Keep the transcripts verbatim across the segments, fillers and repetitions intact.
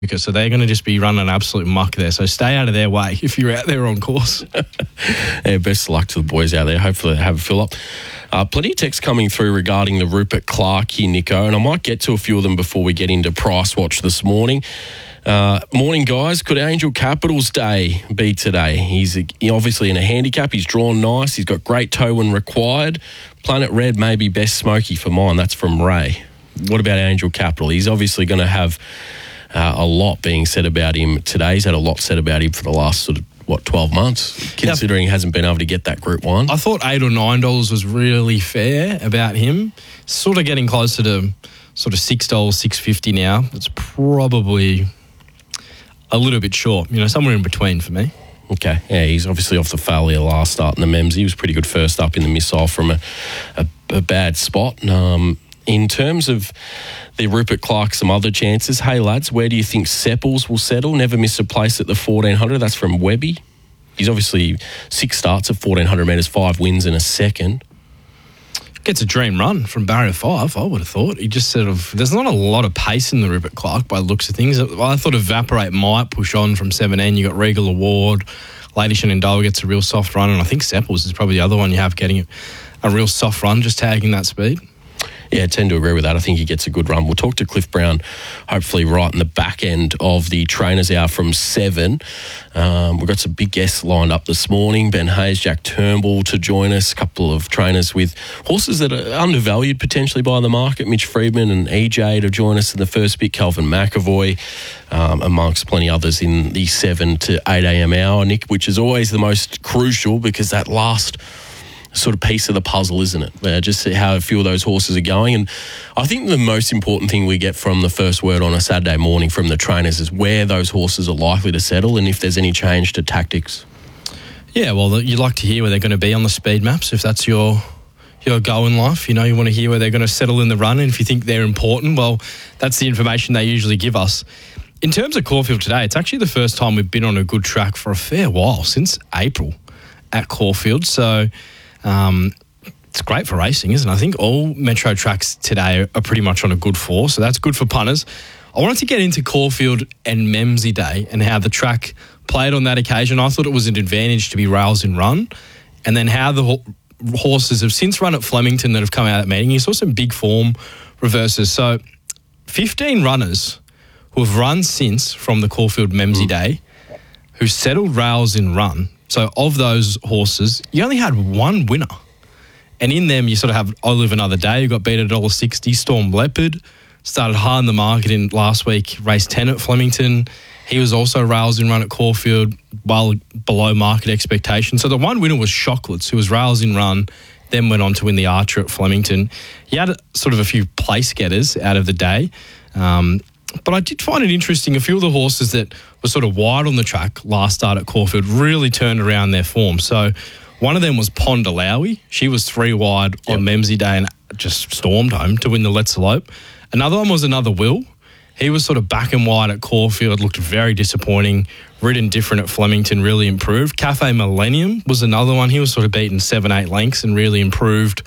because so they're going to just be running an absolute muck there. So stay out of their way if you're out there on course. Yeah, best of luck to the boys out there. Hopefully they have a fill up. Uh, plenty of texts coming through regarding the Rupert Clarke here, Nico, and I might get to a few of them before we get into Price Watch this morning. Uh, morning, guys. Could Angel Capital's day be today? He's he obviously in a handicap. He's drawn nice. He's got great toe when required. Planet Red may be best smoky for mine. That's from Ray. What about Angel Capital? He's obviously going to have uh, a lot being said about him today. He's had a lot said about him for the last sort of, what, twelve months, considering yep. he hasn't been able to get that Group one. I thought eight or nine dollars was really fair about him. Sort of getting closer to sort of six dollars, six fifty now. It's probably a little bit short, you know, somewhere in between for me. Okay, yeah, he's obviously off the failure last start in the Mems. He was pretty good first up in the missile from a, a, a bad spot. Um, in terms of the Rupert Clarke, some other chances. Hey, lads, where do you think Sepples will settle? Never miss a place at the fourteen hundred. That's from Webby. He's obviously six starts at fourteen hundred metres, five wins in a second. Gets a dream run from barrier five, I would have thought. He just sort of... There's not a lot of pace in the Rupert Clarke by the looks of things. I thought Evaporate might push on from seventeen. You got Regal Award. Lady Shenandoah gets a real soft run. And I think Sepples is probably the other one you have getting a real soft run, just tagging that speed. Yeah, I tend to agree with that. I think he gets a good run. We'll talk to Cliff Brown, hopefully right in the back end of the trainers hour from seven. Um, we've got some big guests lined up this morning. Ben Hayes, Jack Turnbull to join us. A couple of trainers with horses that are undervalued potentially by the market. Mitch Freedman and E J to join us in the first bit. Calvin McAvoy, um, amongst plenty others in the seven to eight a.m. hour, Nick, which is always the most crucial because that last sort of piece of the puzzle, isn't it? Uh, just see how a few of those horses are going. And I think the most important thing we get from the first word on a Saturday morning from the trainers is where those horses are likely to settle and if there's any change to tactics. Yeah, well, you'd like to hear where they're going to be on the speed maps if that's your your goal in life. You know, you want to hear where they're going to settle in the run, and if you think they're important, well, that's the information they usually give us. In terms of Caulfield today, it's actually the first time we've been on a good track for a fair while, since April at Caulfield. So Um, it's great for racing, isn't it? I think all Metro tracks today are pretty much on a good four, so that's good for punters. I wanted to get into Caulfield and Memsey Day and how the track played on that occasion. I thought it was an advantage to be rails in run, and then how the ho- horses have since run at Flemington that have come out of that meeting. You saw some big form reverses. So fifteen runners who have run since from the Caulfield Memsey mm. Day who settled rails in run. So of those horses, you only had one winner. And in them, you sort of have I Live Another Day, who got beat at one dollar sixty. Storm Leopard started hard in the market in last week, race ten at Flemington. He was also rails in run at Caulfield, well below market expectation. So the one winner was Chocolates, who was rails in run, then went on to win the Archer at Flemington. He had sort of a few place getters out of the day. Um, But I did find it interesting. A few of the horses that were sort of wide on the track last start at Caulfield really turned around their form. So one of them was Pondalawi. She was three wide yep. on Memsey Day and just stormed home to win the Let's Elope. Another one was Another Will. He was sort of back and wide at Caulfield, looked very disappointing, ridden different at Flemington, really improved. Cafe Millennium was another one. He was sort of beaten seven, eight lengths and really improved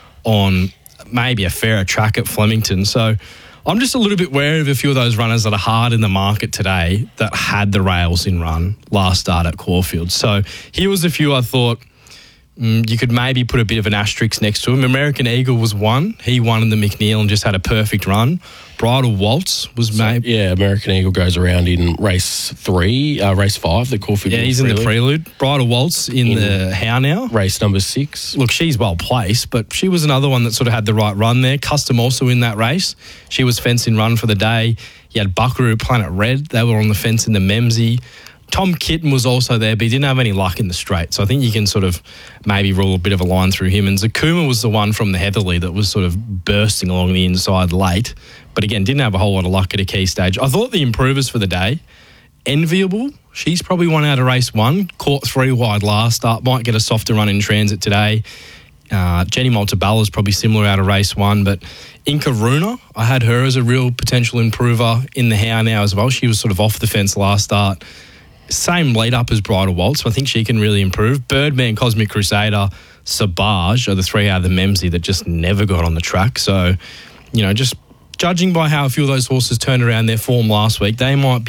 on maybe a fairer track at Flemington. So I'm just a little bit wary of a few of those runners that are hard in the market today that had the rails in run last start at Caulfield. So here was a few I thought mm, you could maybe put a bit of an asterisk next to him. American Eagle was one. He won in the McNeil and just had a perfect run. Bridal Waltz was so, maybe... Yeah, American Eagle goes around in race three, uh, race five, the Caulfield. Yeah, he's in the prelude. Bridal Waltz in, in the How Now. Race number six. Look, she's well placed, but she was another one that sort of had the right run there. Custom also in that race. She was fence in run for the day. You had Buckaroo, Planet Red. They were on the fence in the Memsey. Tom Kitten was also there, but he didn't have any luck in the straight. So I think you can sort of maybe rule a bit of a line through him. And Zakuma was the one from the Heatherley that was sort of bursting along the inside late. But again, didn't have a whole lot of luck at a key stage. I thought the improvers for the day, Enviable, she's probably won out of race one. Caught three wide last start. Might get a softer run in transit today. Uh, Jenny Maltabella is probably similar out of race one. But Inca Runa, I had her as a real potential improver in the How Now as well. She was sort of off the fence last start. Same lead up as Bridal Waltz, so I think she can really improve. Birdman, Cosmic Crusader, Sabaj are the three out of the Memsey that just never got on the track. So, you know, just judging by how a few of those horses turned around their form last week, they might be